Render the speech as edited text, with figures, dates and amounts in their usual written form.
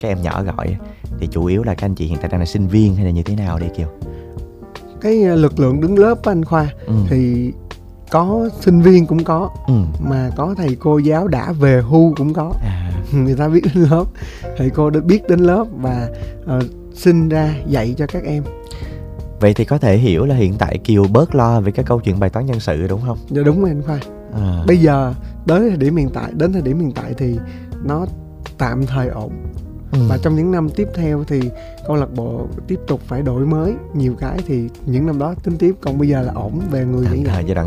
các em nhỏ gọi thì chủ yếu là các anh chị hiện tại đang là sinh viên hay là như thế nào đi Kiều? Cái lực lượng đứng lớp á anh Khoa, thì có sinh viên cũng có, mà có thầy cô giáo đã về hưu cũng có. Người ta biết đến lớp, thầy cô đã biết đến lớp và sinh ra dạy cho các em. Vậy thì có thể hiểu là hiện tại Kiều bớt lo về cái câu chuyện bài toán nhân sự đúng không? Dạ đúng rồi anh Khoa. Bây giờ đến thời điểm hiện tại thì nó tạm thời ổn. Và trong những năm tiếp theo thì câu lạc bộ tiếp tục phải đổi mới nhiều cái, thì những năm đó tính tiếp, còn bây giờ là ổn về người giảng dạy. Giai đoạn